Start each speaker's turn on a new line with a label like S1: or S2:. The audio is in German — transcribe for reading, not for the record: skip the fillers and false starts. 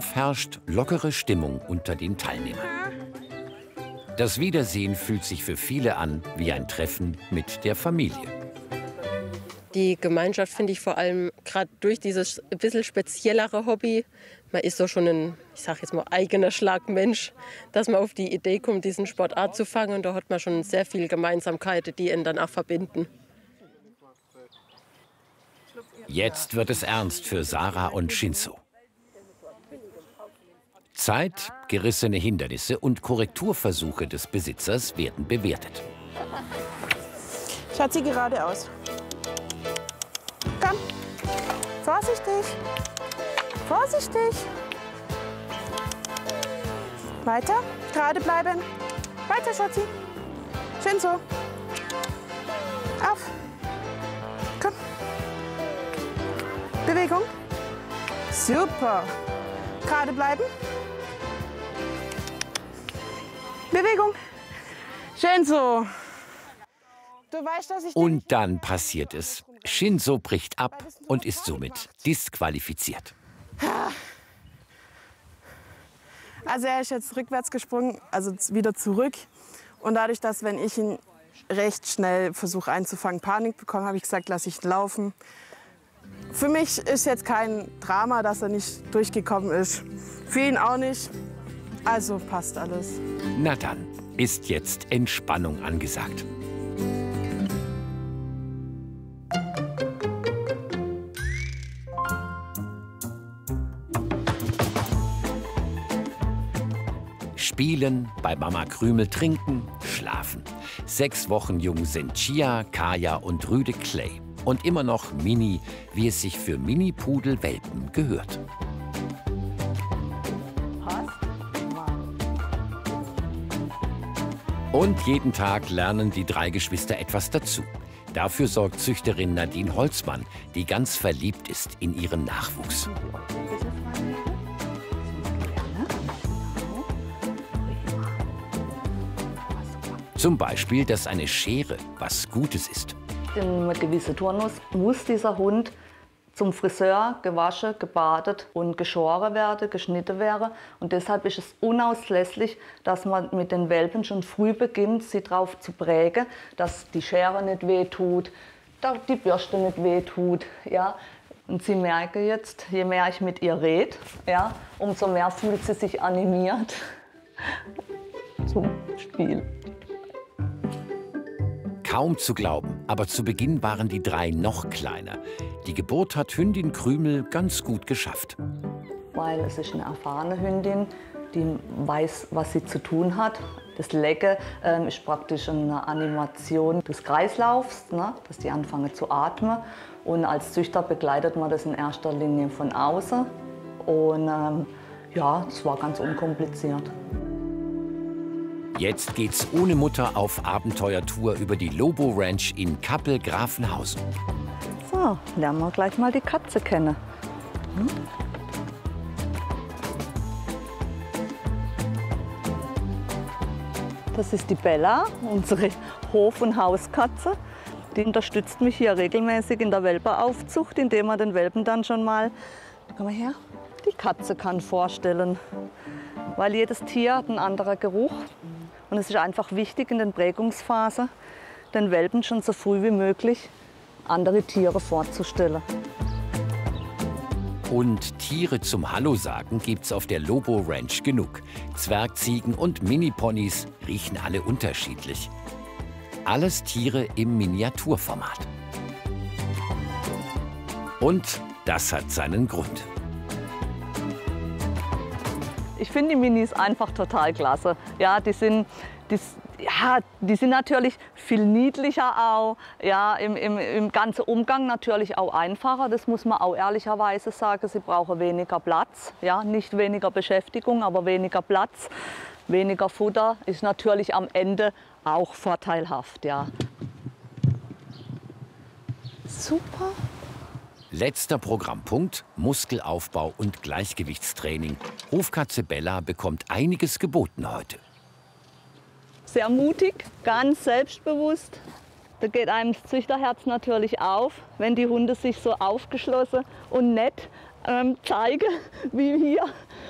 S1: Kampf herrscht lockere Stimmung unter den Teilnehmern. Das Wiedersehen fühlt sich für viele an wie ein Treffen mit der Familie.
S2: Die Gemeinschaft finde ich vor allem gerade durch dieses ein bisschen speziellere Hobby. Man ist so schon ein, ich sage jetzt mal, eigener Schlagmensch, dass man auf die Idee kommt, diesen Sport anzufangen. Und da hat man schon sehr viele Gemeinsamkeiten, die ihn dann auch verbinden.
S1: Jetzt wird es ernst für Sarah und Shinzo. Zeit, gerissene Hindernisse und Korrekturversuche des Besitzers werden bewertet.
S3: Schatzi, geradeaus. Komm. Vorsichtig. Vorsichtig. Weiter. Gerade bleiben. Weiter, Schatzi. Shinzo. Auf. Komm. Bewegung. Super. Gerade bleiben. Bewegung. Shinzo. Du weißt, dass ich...
S1: Und dann passiert es. Shinzo bricht ab und ist somit disqualifiziert.
S3: Also er ist jetzt rückwärts gesprungen, also wieder zurück. Und dadurch, dass wenn ich ihn recht schnell versuche einzufangen, Panik bekomme, habe ich gesagt, lasse ich ihn laufen. Für mich ist jetzt kein Drama, dass er nicht durchgekommen ist. Für ihn auch nicht. Also passt alles.
S1: Na dann, ist jetzt Entspannung angesagt. Spielen, bei Mama Krümel trinken, schlafen. 6 Wochen jung sind Chia, Kaya und Rüde Clay. Und immer noch Mini, wie es sich für Mini-Pudel-Welpen gehört. Und jeden Tag lernen die 3 Geschwister etwas dazu. Dafür sorgt Züchterin Nadine Holzmann, die ganz verliebt ist in ihren Nachwuchs. Zum Beispiel, dass eine Schere was Gutes ist.
S4: In einem gewissen Turnus muss dieser Hund zum Friseur gewaschen, gebadet und geschoren werden, geschnitten werden. Und deshalb ist es unauslässlich, dass man mit den Welpen schon früh beginnt, sie darauf zu prägen, dass die Schere nicht wehtut, dass die Bürste nicht wehtut. Ja. Und sie merken jetzt, je mehr ich mit ihr rede, ja, umso mehr fühlt sie sich animiert zum Spiel.
S1: Kaum zu glauben, aber zu Beginn waren die 3 noch kleiner. Die Geburt hat Hündin Krümel ganz gut geschafft.
S4: Weil es ist eine erfahrene Hündin, die weiß, was sie zu tun hat. Das Lecken ist praktisch eine Animation des Kreislaufs, ne, dass die anfangen zu atmen. Und als Züchter begleitet man das in erster Linie von außen. Und ja, es war ganz unkompliziert.
S1: Jetzt geht's ohne Mutter auf Abenteuertour über die Lobo Ranch in Kappel-Grafenhausen.
S4: So, lernen wir gleich mal die Katze kennen. Das ist die Bella, unsere Hof- und Hauskatze. Die unterstützt mich hier regelmäßig in der Welpenaufzucht, indem man den Welpen dann schon mal, komm mal her, die Katze kann vorstellen. Weil jedes Tier hat einen anderen Geruch. Und es ist einfach wichtig in den Prägungsphasen, den Welpen schon so früh wie möglich andere Tiere vorzustellen.
S1: Und Tiere zum Hallo sagen gibt's auf der Lobo Ranch genug. Zwergziegen und Mini-Ponys riechen alle unterschiedlich. Alles Tiere im Miniaturformat. Und das hat seinen Grund.
S4: Ich finde die Minis einfach total klasse. Ja, die sind natürlich viel niedlicher auch. Ja, im ganzen Umgang natürlich auch einfacher. Das muss man auch ehrlicherweise sagen. Sie brauchen weniger Platz. Ja, nicht weniger Beschäftigung, aber weniger Platz. Weniger Futter ist natürlich am Ende auch vorteilhaft. Ja. Super.
S1: Letzter Programmpunkt, Muskelaufbau und Gleichgewichtstraining. Hofkatze Bella bekommt einiges geboten heute.
S4: Sehr mutig, ganz selbstbewusst. Da geht einem das Züchterherz natürlich auf, wenn die Hunde sich so aufgeschlossen und nett zeigen, wie hier.